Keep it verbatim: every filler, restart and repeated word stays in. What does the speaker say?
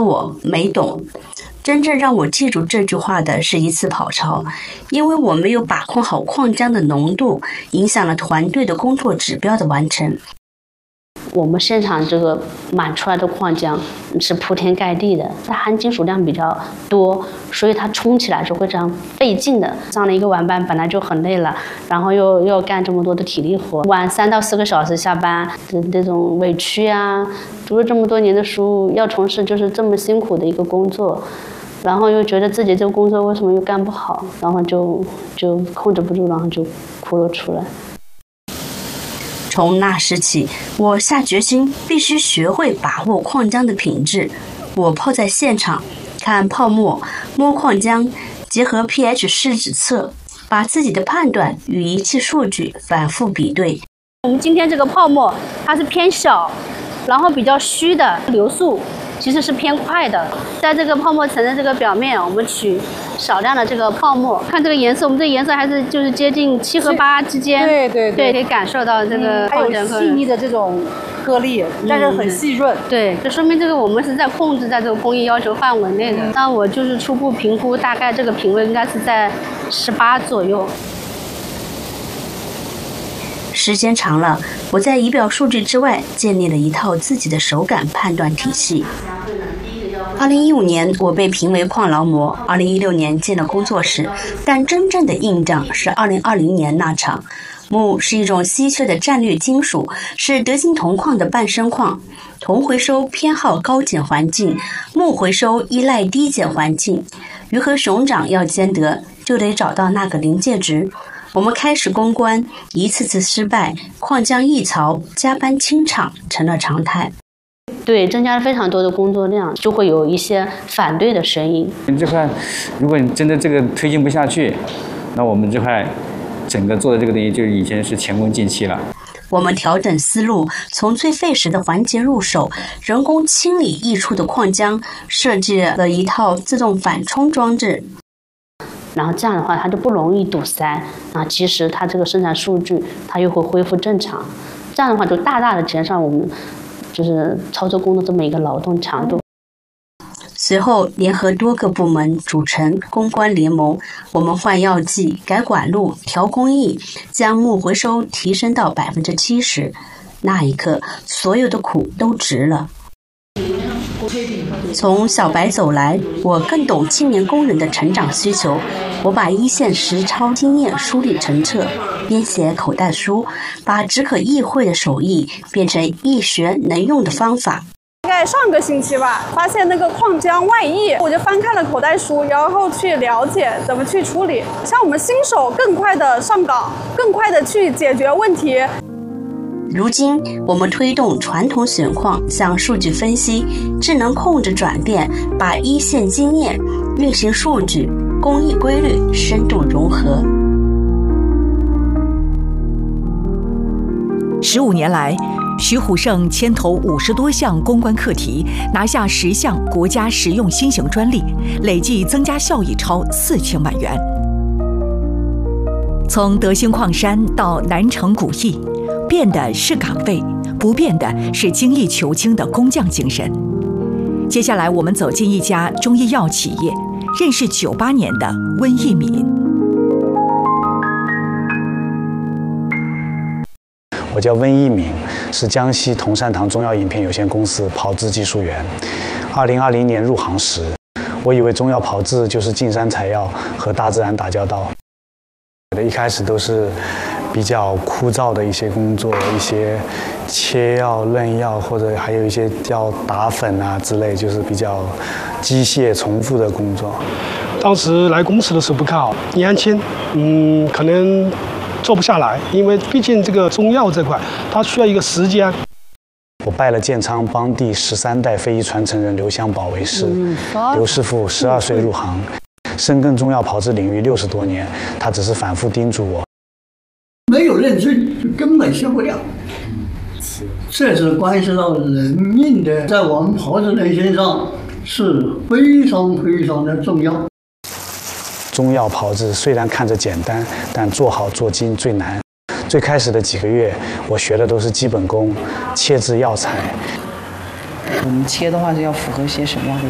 我没懂。真正让我记住这句话的是一次跑操，因为我没有把控好矿浆的浓度，影响了团队的工作指标的完成。 我们现场这个满出来的矿浆是铺天盖地的，它含金属量比较多，所以它冲起来是非常费劲的。上了一个晚班本来就很累了，然后又又要干这么多的体力活，晚三到四个小时下班，这这种委屈啊，读了这么多年的书，要从事就是这么辛苦的一个工作，然后又觉得自己这个工作为什么又干不好，然后就就控制不住，然后就哭了出来。 从那时起，我下决心必须学会把握矿浆的品质。我泡在现场，看泡沫，摸矿浆，结合 pH 试纸测，把自己的判断与仪器数据反复比对。 我们今天这个泡沫它是偏小，然后比较虚的，流速其实是偏快的。在这个泡沫层的这个表面，我们取少量的这个泡沫，看这个颜色，我们这个颜色还是就是接近七和八之间。 对对对, 对，可以感受到这个还有细腻的这种颗粒，但是很细润。 嗯、对，这说明这个我们是在控制在这个工艺要求范围内的。那我就是初步评估，大概这个品位应该是在十八左右。 时间长了，我在仪表数据之外建立了一套自己的手感判断体系。二零一五年我被评为矿劳模，二零一六年进了工作室，但真正的硬仗是二零二零年那场。钼是一种稀缺的战略金属，是德金铜矿的伴生矿。铜回收偏好高碱环境，钼回收依赖低碱环境。鱼和熊掌要兼得，就得找到那个临界值。我们开始攻关，一次次失败，矿浆溢槽，加班清场成了常态。 对，增加了非常多的工作量，就会有一些反对的声音。 你这块，如果你真的这个推进不下去，那我们这块整个做的这个东西就已经是前功尽弃了。 我们调整思路，从最费时的环节入手，人工清理溢出的矿浆，设计了一套自动反冲装置。 然后这样的话，它就不容易堵塞啊。其实它这个生产数据，它又会恢复正常。这样的话，就大大的减少我们就是操作工的这么一个劳动强度。 随后，联合多个部门组成攻关联盟，我们换药剂、改管路、调工艺，将钼回收提升到百分之七十。那一刻，所有的苦都值了。从小白走来，我更懂青年工人的成长需求。我把一线实操经验梳理成册，编写口袋书，把只可意会的手艺变成易学能用的方法。 大概上个星期吧，发现那个矿浆外溢，我就翻看了口袋书，然后去了解怎么去处理，像我们新手更快的上岗，更快的去解决问题。 如今，我们推动传统选矿向数据分析、智能控制转变，把一线经验、运行数据、工艺规律深度融合。 十五年来，徐虎胜牵头五十多项攻关课题，拿下十项国家实用新型专利，累计增加效益超四千万元。从德兴矿山到南城古驿，变的是岗位，不变的是精益求精的工匠精神。接下来，我们走进一家中医药企业，认识九八年的温一敏。 我叫温一敏，是江西同善堂中药饮片有限公司炮制技术员。二零二零年入行时，我以为中药炮制就是进山采药和大自然打交道。一开始都是比较枯燥的一些工作，一些切药、润药，或者还有一些叫打粉啊之类，就是比较机械重复的工作。 当时来公司的时候不看好，年轻，嗯，可能做不下来，因为毕竟这个中药这块，它需要一个时间。 我拜了建昌帮第十三代非遗传承人刘香宝为师。嗯、刘师傅十二岁入行，深耕中药炮制领域六十多年，他只是反复叮嘱我。 没有认真，就根本学不了。这是关系到人命的，在我们炮制人身上是非常非常的重要。 中药炮制虽然看着简单，但做好做精最难。最开始的几个月，我学的都是基本功，切制药材。 我们切的话是要符合些什么样的